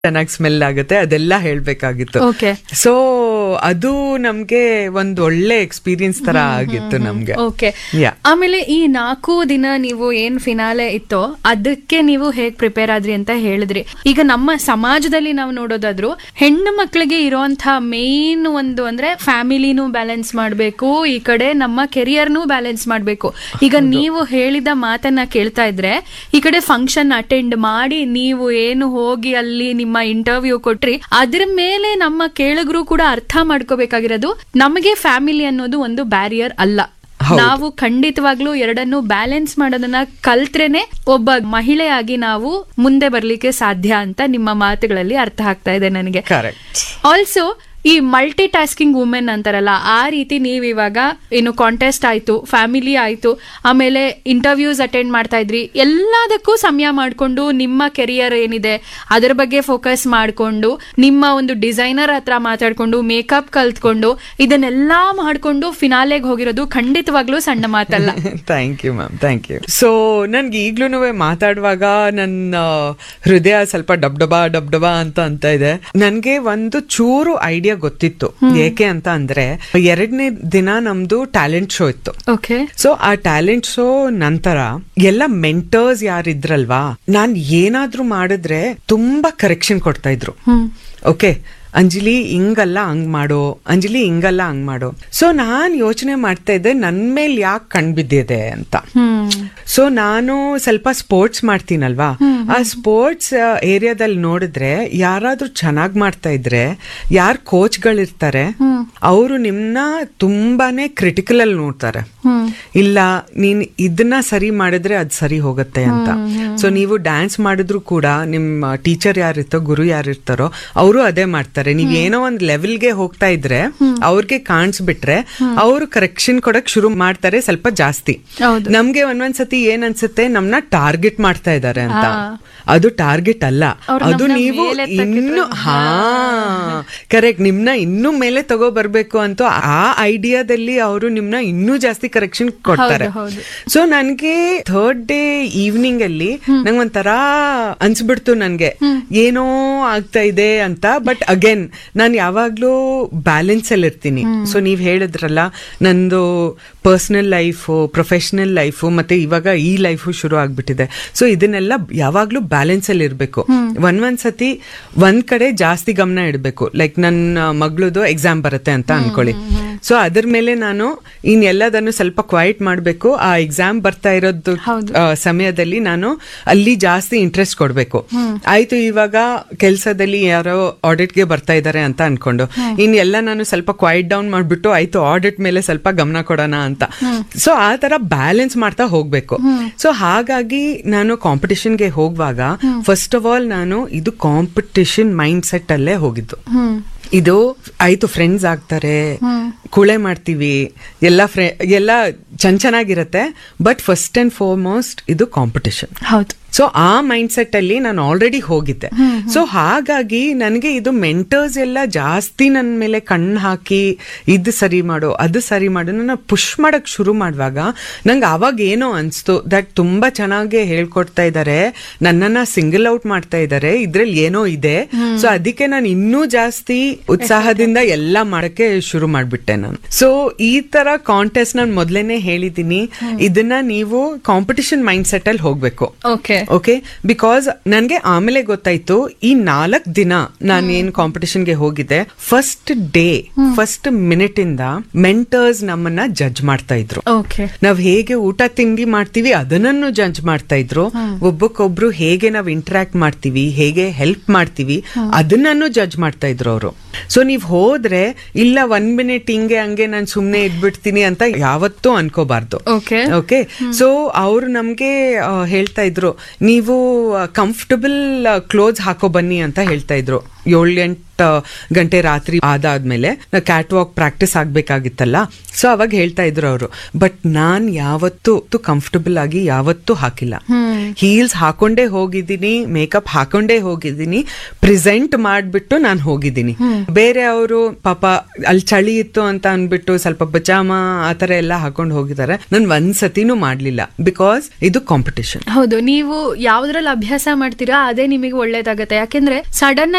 ಚೆನ್ನಾಗಿ ಸ್ಮೆಲ್ ಆಗುತ್ತೆ ಅದೆಲ್ಲ ಹೇಳ್ಬೇಕಾಗಿತ್ತು. ಓಕೆ. ಸೊ ಅದು ನಮ್ಗೆ ಒಂದ್ ಒಳ್ಳೆ ಎಕ್ಸ್ಪೀರಿಯನ್ಸ್ ತರ ಆಗಿತ್ತು ನಮ್ಗೆ. ಓಕೆ. ಆಮೇಲೆ ಈ 4 ದಿನ ನೀವು ಏನ್ ಫಿನಾಲೆ ಇತ್ತೋ ಅದಕ್ಕೆ ನೀವು ಹೇಗ್ ಪ್ರಿಪೇರ್ ಆದ್ರಿ ಅಂತ ಹೇಳಿದ್ರಿ. ಈಗ ನಮ್ಮ ಸಮಾಜದಲ್ಲಿ ನಾವು ನೋಡೋದಾದ್ರು ಹೆಣ್ಣು ಮಕ್ಕಳಿಗೆ ಇರೋಂತಹ ಮೇನ್ ಒಂದು ಅಂದ್ರೆ ಫ್ಯಾಮಿಲಿನೂ ಬ್ಯಾಲೆನ್ಸ್ ಮಾಡ್ಬೇಕು, ಈ ಕಡೆ ನಮ್ಮ ಕೆರಿಯರ್ನೂ ಬ್ಯಾಲೆನ್ಸ್ ಮಾಡ್ಬೇಕು. ಈಗ ನೀವು ಹೇಳಿದ ಮಾತನ್ನ ಕೇಳ್ತಾ ಇದ್ರೆ ಈ ಕಡೆ ಫಂಕ್ಷನ್ ಅಟೆಂಡ್ ಮಾಡಿ ನೀವು ಏನು ಹೋಗಿ ಅಲ್ಲಿ ನಿಮ್ಮ ಇಂಟರ್ವ್ಯೂ ಕೊಟ್ರಿ, ಅದ್ರ ಮೇಲೆ ನಮ್ಮ ಕೇಳುಗರು ಕೂಡ ಅರ್ಥ ಮಾಡ್ಕೋಬೇಕಾಗಿರೋದು ನಮಗೆ ಫ್ಯಾಮಿಲಿ ಅನ್ನೋದು ಒಂದು ಬ್ಯಾರಿಯರ್ ಅಲ್ಲ. ನಾವು ಖಂಡಿತವಾಗ್ಲೂ ಎರಡನ್ನು ಬ್ಯಾಲೆನ್ಸ್ ಮಾಡೋದನ್ನ ಕಲ್ತ್ರೇನೆ ಒಬ್ಬ ಮಹಿಳೆಯಾಗಿ ನಾವು ಮುಂದೆ ಬರ್ಲಿಕ್ಕೆ ಸಾಧ್ಯ ಅಂತ ನಿಮ್ಮ ಮಾತುಗಳಲ್ಲಿ ಅರ್ಥ ಆಗ್ತಾ ಇದೆ ನನಗೆ. ಆಲ್ಸೋ ಈ ಮಲ್ಟಿ ಟಾಸ್ಕಿಂಗ್ ವುಮೆನ್ ಅಂತಾರಲ್ಲ, ಆ ರೀತಿ ನೀವ್ ಇವಾಗ ಏನು ಕಾಂಟೆಸ್ಟ್ ಆಯ್ತು, ಫ್ಯಾಮಿಲಿ ಆಯ್ತು, ಆಮೇಲೆ ಇಂಟರ್ವ್ಯೂಸ್ ಅಟೆಂಡ್ ಮಾಡ್ತಾ ಇದ್ರಿ, ಎಲ್ಲದಕ್ಕೂ ಸಮಯ ಮಾಡ್ಕೊಂಡು ನಿಮ್ಮ ಕೆರಿಯರ್ ಏನಿದೆ ಅದರ ಬಗ್ಗೆ ಫೋಕಸ್ ಮಾಡ್ಕೊಂಡು ನಿಮ್ಮ ಒಂದು ಡಿಸೈನರ್ ಹತ್ರ ಮಾತಾಡ್ಕೊಂಡು ಮೇಕಪ್ ಕಲ್ತ್ಕೊಂಡು ಇದನ್ನೆಲ್ಲಾ ಮಾಡ್ಕೊಂಡು ಫಿನಾಲೆಗೆ ಹೋಗಿರೋದು ಖಂಡಿತವಾಗ್ಲೂ ಸಣ್ಣ ಮಾತಲ್ಲ. Thank you ma'am, thank you. So ನನ್ಗೆ ಈಗ್ಲೂ ಮಾತಾಡುವಾಗ ನನ್ನ ಹೃದಯ ಸ್ವಲ್ಪ ಡಬ್ಡಬಾ ಅಂತ ಇದೆ. ನನ್ಗೆ ಒಂದು ಚೂರು ಐಡಿಯಾ ಗೊತ್ತಿತ್ತು. ಏಕೆ ಅಂತ ಅಂದ್ರೆ 2ನೇ ದಿನ ನಮ್ದು ಟ್ಯಾಲೆಂಟ್ ಶೋ ಇತ್ತು. ಸೊ ಆ ಟ್ಯಾಲೆಂಟ್ ಶೋ ನಂತರ ಎಲ್ಲ ಮೆಂಟರ್ಸ್ ಯಾರಿದ್ರಲ್ವಾ, ನಾನ್ ಏನಾದ್ರೂ ಮಾಡಿದ್ರೆ ತುಂಬಾ ಕರೆಕ್ಷನ್ ಕೊಡ್ತಾ ಇದ್ರು. ಓಕೆ, ಅಂಜಲಿ ಹಿಂಗಲ್ಲ ಹಂಗ್ ಮಾಡೋ, ಅಂಜಲಿ ಹಿಂಗಲ್ಲ ಹಂಗ್ ಮಾಡೋ. ಸೊ ನಾನ್ ಯೋಚನೆ ಮಾಡ್ತಾ ಇದ್ದೆ ನನ್ ಮೇಲ್ ಯಾಕೆ ಕಣ್ಬಿದ್ದಿದೆ ಅಂತ. ಸೊ ನಾನು ಸ್ವಲ್ಪ ಸ್ಪೋರ್ಟ್ಸ್ ಮಾಡ್ತೀನಲ್ವಾ, ಆ ಸ್ಪೋರ್ಟ್ಸ್ ಏರಿಯಾದಲ್ಲಿ ನೋಡಿದ್ರೆ ಯಾರಾದ್ರೂ ಚೆನ್ನಾಗ್ ಮಾಡ್ತಾ ಇದ್ರೆ ಯಾರ್ ಕೋಚ್ಗಳಿರ್ತಾರೆ ಅವರು ನಿಮ್ನ ತುಂಬಾನೇ ಕ್ರಿಟಿಕಲ್ ಅಲ್ಲಿ ನೋಡ್ತಾರೆ. ಇಲ್ಲ ನೀನ್ ಇದನ್ನ ಸರಿ ಮಾಡಿದ್ರೆ ಅದ್ ಸರಿ ಹೋಗುತ್ತೆ ಅಂತ. ಸೊ ನೀವು ಡ್ಯಾನ್ಸ್ ಮಾಡಿದ್ರು ಕೂಡ ನಿಮ್ಮ ಟೀಚರ್ ಯಾರಿರ್ತಾರೋ, ಗುರು ಯಾರಿರ್ತಾರೋ ಅವರು ಅದೇ ಮಾಡ್ತಾರೆ. ನೀವ್ ಏನೋ ಒಂದ್ ಲೆವೆಲ್ಗೆ ಹೋಗ್ತಾ ಇದ್ರೆ ಅವ್ರಿಗೆ ಕಾಣಿಸ್ಬಿಟ್ರೆ ಅವರು ಕರೆಕ್ಷನ್ ಕೊಡಕ್ ಶುರು ಮಾಡ್ತಾರೆ ಸ್ವಲ್ಪ ಜಾಸ್ತಿ. ನಮ್ಗೆ ಒಂದೊಂದ್ಸತಿ ಏನ್ ಅನ್ಸುತ್ತೆ, ನಮ್ನ ಟಾರ್ಗೆಟ್ ಮಾಡ್ತಾ ಇದಾರೆ ಅಂತ. ಅದು ಟಾರ್ಗೆಟ್ ಅಲ್ಲ, ಅದು ನೀವು ಇನ್ನು ಕರೆಕ್ಟ್ ನಿಮ್ನ ಇನ್ನೂ ಮೇಲೆ ತಗೋ ಬರ್ಬೇಕು ಅಂತ ಆ ಐಡಿಯಾದಲ್ಲಿ ಅವರು ನಿಮ್ನ ಇನ್ನೂ ಜಾಸ್ತಿ ಕರೆಕ್ಷನ್ ಕೊಡ್ತಾರೆ. ಸೊ ನನ್ಗೆ 3rd ಡೇ ಈವ್ನಿಂಗ್ ಅಲ್ಲಿ ನಂಗೆ ಒಂಥರ ಅನ್ಸ್ಬಿಡ್ತು, ನನ್ಗೆ ಏನೋ ಆಗ್ತಾ ಇದೆ ಅಂತ. ಬಟ್ ಅಗೇನ್ ನಾನು ಯಾವಾಗ್ಲೂ ಬ್ಯಾಲೆನ್ಸ್ ಅಲ್ಲಿ ಇರ್ತೀನಿ. ಸೊ ನೀವ್ ಹೇಳಿದ್ರಲ್ಲ, ನಂದು ಪರ್ಸನಲ್ ಲೈಫು, ಪ್ರೊಫೆಷನಲ್ ಲೈಫು, ಮತ್ತೆ ಇವಾಗ ಈ ಲೈಫು ಶುರು ಆಗ್ಬಿಟ್ಟಿದೆ. ಸೊ ಇದನ್ನೆಲ್ಲ ಯಾವಾಗ್ಲೂ ಬ್ಯಾಲೆನ್ಸ್ ಅಲ್ಲಿ ಇರ್ಬೇಕು. ಒಂದ್ಸತಿ ಒಂದ್ ಕಡೆ ಜಾಸ್ತಿ ಗಮನ ಇಡ್ಬೇಕು. ಲೈಕ್ ನನ್ನ ಮಗಳದು ಎಕ್ಸಾಮ್ ಬರುತ್ತೆ ಅಂತ ಅನ್ಕೊಳ್ಳಿ. ಸೊ ಅದ್ರ ಮೇಲೆ ನಾನು ಎಲ್ಲದನ್ನು ಸ್ವಲ್ಪ ಕ್ವೈಟ್ ಮಾಡ್ಬೇಕು. ಆ ಎಕ್ಸಾಮ್ ಬರ್ತಾ ಇರೋದು ಸಮಯದಲ್ಲಿ ನಾನು ಅಲ್ಲಿ ಜಾಸ್ತಿ ಇಂಟ್ರೆಸ್ಟ್ ಕೊಡ್ಬೇಕು. ಆಯ್ತು, ಇವಾಗ ಕೆಲ್ಸದಲ್ಲಿ ಯಾರೋ ಆಡಿಟ್ಗೆ ಬರ್ತಾ ಇದಾರೆ ಅಂತ ಅನ್ಕೊಂಡು ಎಲ್ಲ ನಾನು ಸ್ವಲ್ಪ ಕ್ವೈಟ್ ಡೌನ್ ಮಾಡ್ಬಿಟ್ಟು ಆಯ್ತು ಆಡಿಟ್ ಮೇಲೆ ಸ್ವಲ್ಪ ಗಮನ ಕೊಡೋಣ ಅಂತ. ಸೊ ಆ ತರ ಬ್ಯಾಲೆನ್ಸ್ ಮಾಡ್ತಾ ಹೋಗ್ಬೇಕು. ಸೊ ಹಾಗಾಗಿ ನಾನು ಕಾಂಪಿಟಿಷನ್ಗೆ ಹೋಗುವಾಗ ಫಸ್ಟ್ ಆಫ್ ಆಲ್ ನಾನು ಇದು ಕಾಂಪಿಟಿಷನ್ ಮೈಂಡ್ ಸೆಟ್ ಅಲ್ಲೇ ಹೋಗಿದ್ದು. ಇದು ಆಯ್ತು ಫ್ರೆಂಡ್ಸ್ ಆಗ್ತಾರೆ, ಕುಳೆ ಮಾಡ್ತೀವಿ, ಎಲ್ಲ ಚೆನ್ನಾಗಿರತ್ತೆ, ಬಟ್ ಫಸ್ಟ್ ಅಂಡ್ ಫಾರ್ಮೋಸ್ಟ್ ಇದು ಕಾಂಪಿಟಿಷನ್. ಹೌದು. ಸೊ ಆ ಮೈಂಡ್ ಸೆಟ್ ಅಲ್ಲಿ ನಾನು ಆಲ್ರೆಡಿ ಹೋಗಿದ್ದೆ. ಸೊ ಹಾಗಾಗಿ ನನಗೆ ಇದು ಮೆಂಟರ್ಸ್ ಎಲ್ಲ ಜಾಸ್ತಿ ನನ್ನ ಮೇಲೆ ಕಣ್ಣು ಹಾಕಿ ಇದು ಸರಿ ಮಾಡು, ಅದು ಸರಿ ಮಾಡು, ನನ್ನ ಪುಷ್ ಮಾಡಕ್ ಶುರು ಮಾಡುವಾಗ ನಂಗೆ ಆವಾಗ ಏನೋ ಅನ್ಸ್ತು, ದಟ್ ತುಂಬಾ ಚೆನ್ನಾಗಿ ಹೇಳ್ಕೊಡ್ತಾ ಇದ್ದಾರೆ, ನನ್ನನ್ನ ಸಿಂಗಲ್ ಔಟ್ ಮಾಡ್ತಾ ಇದ್ದಾರೆ, ಇದ್ರಲ್ಲಿ ಏನೋ ಇದೆ. ಸೊ ಅದಕ್ಕೆ ನಾನು ಇನ್ನೂ ಜಾಸ್ತಿ ಉತ್ಸಾಹದಿಂದ ಎಲ್ಲ ಮಾಡಕ್ಕೆ ಶುರು ಮಾಡ್ಬಿಟ್ಟೆ ನಾನು. ಸೊ ಈ ತರ ಕಾಂಟೆಸ್ಟ್ ನಾನು ಮೊದ್ಲೇನೆ ಹೇಳಿದೀನಿ, ಇದನ್ನ ನೀವು ಕಾಂಪಿಟಿಷನ್ ಮೈಂಡ್ ಸೆಟ್ ಅಲ್ಲಿ ಹೋಗ್ಬೇಕು. ಓಕೆ, ಬಿಕಾಸ್ ನನ್ಗೆ ಆಮೇಲೆ ಗೊತ್ತಾಯ್ತು, ಈ 4 ದಿನ ನಾನು ಏನ್ ಕಾಂಪಿಟಿಷನ್ಗೆ ಹೋಗಿದ್ದೆ, ಫಸ್ಟ್ ಡೇ ಫಸ್ಟ್ ಮಿನಿಟ್ ಇಂದ ಮೆಂಟರ್ಸ್ ನಮ್ಮನ್ನ ಜಡ್ಜ್ ಮಾಡ್ತಾ ಇದ್ರು. ನಾವ್ ಹೇಗೆ ಊಟ ತಿಂಡಿ ಮಾಡ್ತೀವಿ ಅದನ್ನೂ ಜಡ್ಜ್ ಮಾಡ್ತಾ ಇದ್ರು. ಒಬ್ಬಕ್ಕೊಬ್ರು ಹೇಗೆ ನಾವ್ ಇಂಟರಾಕ್ಟ್ ಮಾಡ್ತೀವಿ, ಹೇಗೆ ಹೆಲ್ಪ್ ಮಾಡ್ತೀವಿ ಅದನ್ನೂ ಜಡ್ಜ್ ಮಾಡ್ತಾ ಇದ್ರು ಅವರು. ಸೊ ನೀವ್ ಹೋದ್ರೆ ಇಲ್ಲ 1 ಮಿನಿಟ್ ಹಿಂಗೆ ಹಂಗೆ ನಾನು ಸುಮ್ನೆ ಇದ್ಬಿಡ್ತೀನಿ ಅಂತ ಯಾವತ್ತೂ ಅನ್ಕೋಬಾರ್ದು. ಓಕೆ, ಸೊ ಅವ್ರು ನಮ್ಗೆ ಹೇಳ್ತಾ ಇದ್ರು, ನೀವು ಕಂಫರ್ಟಬಲ್ ಕ್ಲೋತ್ಸ್ ಹಾಕೋ ಬನ್ನಿ ಅಂತ ಹೇಳ್ತಾ ಇದ್ರು. 7-8 ಗಂಟೆ ರಾತ್ರಿ ಆದಾದ್ಮೇಲೆ ಕ್ಯಾಟ್ ವಾಕ್ ಪ್ರಾಕ್ಟೀಸ್ ಆಗ್ಬೇಕಾಗಿತ್ತಲ್ಲ. ಸೊ ಅವಾಗ ಹೇಳ್ತಾ ಇದ್ರು ಅವರು, ಬಟ್ ನಾನ್ ಯಾವತ್ತೂ ಕಂಫರ್ಟಬಲ್ ಆಗಿ ಯಾವತ್ತೂ ಹಾಕಿಲ್ಲ. ಹೀಲ್ಸ್ ಹಾಕೊಂಡೇ ಹೋಗಿದ್ದೀನಿ, ಮೇಕಪ್ ಹಾಕೊಂಡೇ ಹೋಗಿದ್ದೀನಿ, ಪ್ರೆಸೆಂಟ್ ಮಾಡ್ಬಿಟ್ಟು ನಾನು ಹೋಗಿದ್ದೀನಿ. ಬೇರೆ ಅವರು ಪಾಪ ಅಲ್ಲಿ ಚಳಿ ಇತ್ತು ಅಂತ ಅನ್ಬಿಟ್ಟು ಸ್ವಲ್ಪ ಪಜಾಮ ಆತರ ಎಲ್ಲ ಹಾಕೊಂಡು ಹೋಗಿದ್ದಾರೆ. ನಾನು ಒಂದ್ಸತಿನೂ ಮಾಡ್ಲಿಲ್ಲ, ಬಿಕಾಸ್ ಇದು ಕಾಂಪಿಟೇಷನ್. ಹೌದು, ನೀವು ಯಾವ್ದ್ರಲ್ಲಿ ಅಭ್ಯಾಸ ಮಾಡ್ತೀರಾ ಅದೇ ನಿಮಗೆ ಒಳ್ಳೇದಾಗತ್ತೆ. ಯಾಕೆಂದ್ರೆ ಸಡನ್